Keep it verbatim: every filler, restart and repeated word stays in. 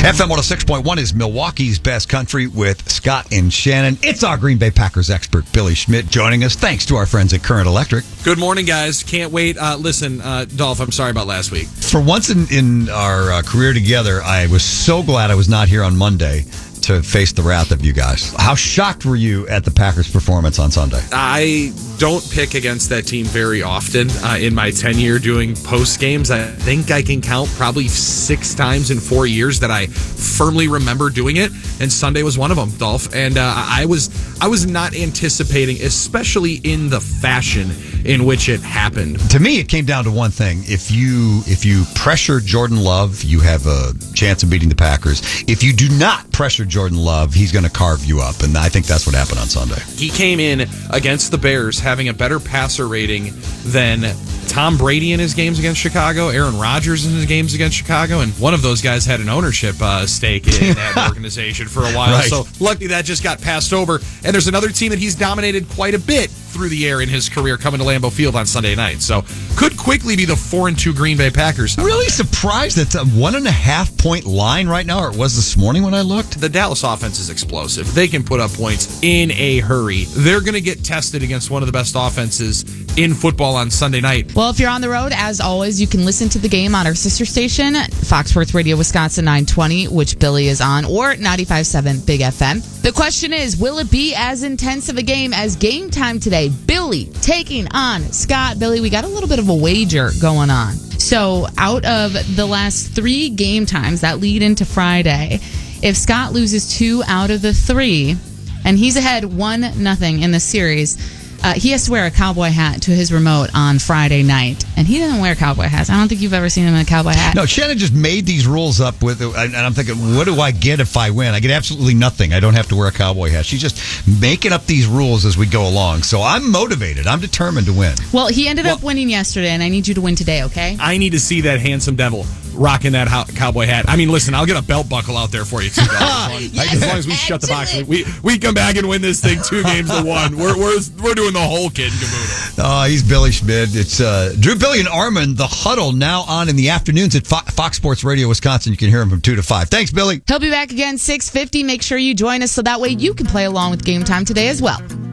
F M one oh six point one is Milwaukee's best country with Scott and Shannon. It's our Green Bay Packers expert, Billy Schmidt, joining us. Thanks to our friends at Current Electric. Good morning, guys. Can't wait. Uh, listen, uh, Dolph, I'm sorry about last week. For once in, in our uh, career together, I was so glad I was not here on Monday to face the wrath of you guys. How shocked were you at the Packers' performance on Sunday? I don't pick against that team very often uh, in my tenure doing post games. I think I can count probably six times in four years that I firmly remember doing it, and Sunday was one of them, Dolph. And uh, I was I was not anticipating, especially in the fashion in which it happened. To me, it came down to one thing. If you if you pressure Jordan Love, you have a chance of beating the Packers. If you do not pressure Jordan Love, he's going to carve you up, and I think that's what happened on Sunday. He came in against the Bears having a better passer rating than Tom Brady in his games against Chicago, Aaron Rodgers in his games against Chicago, and one of those guys had an ownership uh, stake in that organization for a while. Right. So luckily that just got passed over. And there's another team that he's dominated quite a bit through the air in his career coming to Lambeau Field on Sunday night. So could quickly be the four and two Green Bay Packers. Really surprised it's a one and a half point line right now, or it was this morning when I looked. The Dallas offense is explosive. They can put up points in a hurry. They're going to get tested against one of the best offenses in football on Sunday night. Well, if you're on the road, as always, you can listen to the game on our sister station, Fox Sports Radio Wisconsin nine twenty, which Billy is on, or ninety-five point seven Big F M. The question is, will it be as intense of a game as Game Time today? Billy taking on Scott. Billy, we got a little bit of a wager going on. So out of the last three game times that lead into Friday, if Scott loses two out of the three, and he's ahead one nothing in the series, Uh, he has to wear a cowboy hat to his remote on Friday night. And he doesn't wear cowboy hats. I don't think you've ever seen him in a cowboy hat. No, Shannon just made these rules up with, and I'm thinking, what do I get if I win? I get absolutely nothing. I don't have to wear a cowboy hat. She's just making up these rules as we go along. So I'm motivated. I'm determined to win. Well, he ended well, up winning yesterday, and I need you to win today, okay? I need to see that handsome devil rocking that ho- cowboy hat. I mean, listen, I'll get a belt buckle out there for you, too. As long, Yes, as, long as we shut the box. excellent. We we come back and win this thing two games to one. We're we're we're doing the whole kid and caboodle. Oh, he's Billy Schmidt. It's uh, Drew, Billy, and Armin. The Huddle now on in the afternoons at Fo- Fox Sports Radio Wisconsin. You can hear him from two to five. Thanks, Billy. He'll be back again six fifty. Make sure you join us so that way you can play along with Game Time today as well.